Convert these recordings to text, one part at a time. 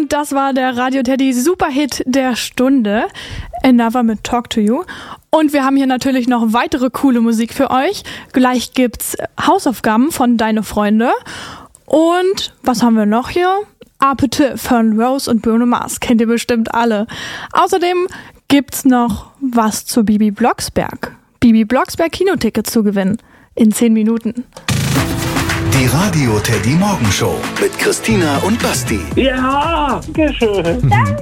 Und das war der Radio Teddy Superhit der Stunde. Another mit Talk to You. Und wir haben hier natürlich noch weitere coole Musik für euch. Gleich gibt's Hausaufgaben von Deine Freunde. Und was haben wir noch hier? Appetit von Rose und Bruno Mars. Kennt ihr bestimmt alle. Außerdem gibt's noch was zu Bibi Blocksberg. Bibi Blocksberg Kinotickets zu gewinnen. In 10 Minuten. Die Radio Teddy Morgenshow mit Christina und Basti. Ja, schön. Danke.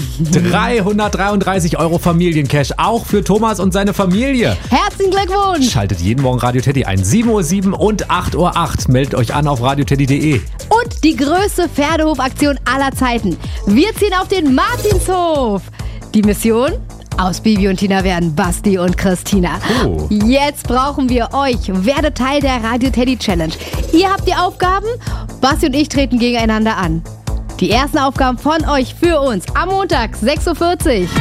333 € Familiencash, auch für Thomas und seine Familie. Herzlichen Glückwunsch. Schaltet jeden Morgen Radio Teddy ein. 7:07 Uhr und 8:08 Uhr. Meldet euch an auf radioteddy.de. Und die größte Pferdehofaktion aller Zeiten. Wir ziehen auf den Martinshof. Die Mission? Aus Bibi und Tina werden Basti und Christina. Oh. Jetzt brauchen wir euch. Werdet Teil der Radio Teddy Challenge. Ihr habt die Aufgaben, Basti und ich treten gegeneinander an. Die ersten Aufgaben von euch für uns am Montag, 6:40 Uhr.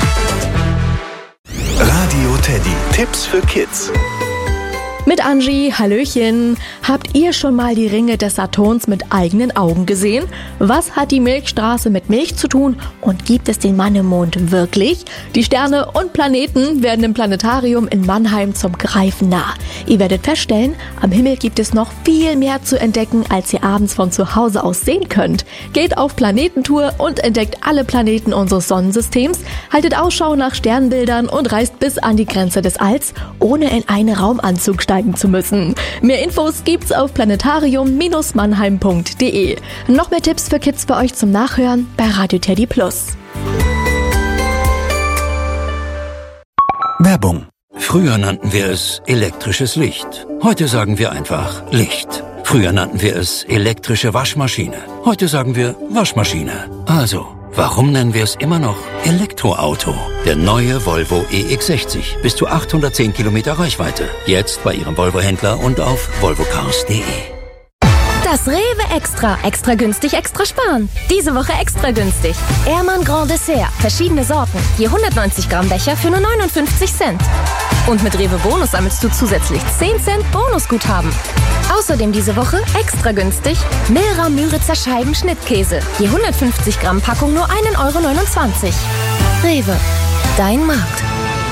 Radio Teddy. Tipps für Kids. Mit Angie, Hallöchen. Habt ihr schon mal die Ringe des Saturns mit eigenen Augen gesehen? Was hat die Milchstraße mit Milch zu tun und gibt es den Mann im Mond wirklich? Die Sterne und Planeten werden im Planetarium in Mannheim zum Greifen nah. Ihr werdet feststellen, am Himmel gibt es noch viel mehr zu entdecken, als ihr abends von zu Hause aus sehen könnt. Geht auf Planetentour und entdeckt alle Planeten unseres Sonnensystems, haltet Ausschau nach Sternbildern und reist bis an die Grenze des Alls, ohne in einen Raumanzug steigen zu müssen. Mehr Infos gibt's auf planetarium-mannheim.de. Noch mehr Tipps für Kids für euch zum Nachhören bei Radio Teddy Plus. Werbung. Früher nannten wir es elektrisches Licht. Heute sagen wir einfach Licht. Früher nannten wir es elektrische Waschmaschine. Heute sagen wir Waschmaschine. Also, warum nennen wir es immer noch Elektroauto? Der neue Volvo EX60. Bis zu 810 Kilometer Reichweite. Jetzt bei Ihrem Volvo-Händler und auf volvocars.de. Das Rewe Extra. Extra günstig, extra sparen. Diese Woche extra günstig. Ehrmann Grand Dessert. Verschiedene Sorten. Je 190 Gramm Becher für nur 59 Cent. Und mit Rewe Bonus sammelst du zusätzlich 10 Cent Bonusguthaben. Außerdem diese Woche extra günstig Milra Müritzer Scheiben Schnittkäse. Je 150 Gramm Packung nur 1,29 €. Rewe. Dein Markt.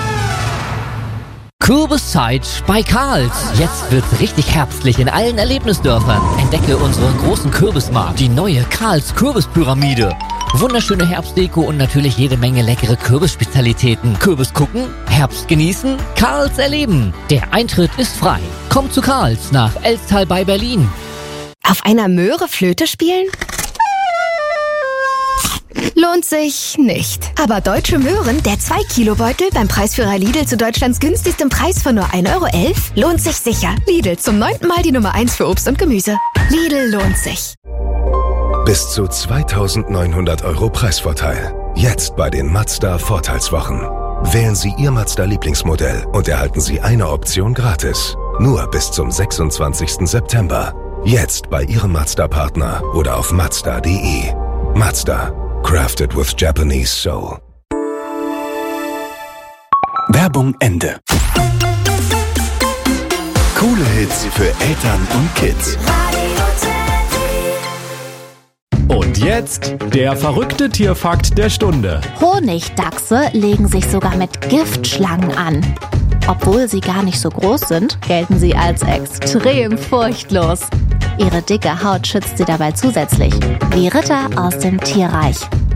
Kürbiszeit bei Karls. Jetzt wird's richtig herbstlich in allen Erlebnisdörfern. Entdecke unseren großen Kürbismarkt, die neue Karls Kürbispyramide. Wunderschöne Herbstdeko und natürlich jede Menge leckere Kürbisspezialitäten. Kürbis gucken, Herbst genießen, Karls erleben. Der Eintritt ist frei. Kommt zu Karls nach Elstal bei Berlin. Auf einer Möhre Flöte spielen? Lohnt sich nicht. Aber Deutsche Möhren, der 2-Kilo-Beutel beim Preisführer Lidl zu Deutschlands günstigstem Preis von nur 1,11 €, lohnt sich sicher. Lidl, zum 9. Mal die Nummer 1 für Obst und Gemüse. Lidl lohnt sich. Bis zu 2.900 € Preisvorteil. Jetzt bei den Mazda Vorteilswochen. Wählen Sie Ihr Mazda-Lieblingsmodell und erhalten Sie eine Option gratis. Nur bis zum 26. September. Jetzt bei Ihrem Mazda-Partner oder auf Mazda.de. Mazda. Crafted with Japanese soul. Werbung Ende. Coole Hits für Eltern und Kids. Und jetzt der verrückte Tierfakt der Stunde. Honigdachse legen sich sogar mit Giftschlangen an. Obwohl sie gar nicht so groß sind, gelten sie als extrem furchtlos. Ihre dicke Haut schützt sie dabei zusätzlich, wie Ritter aus dem Tierreich.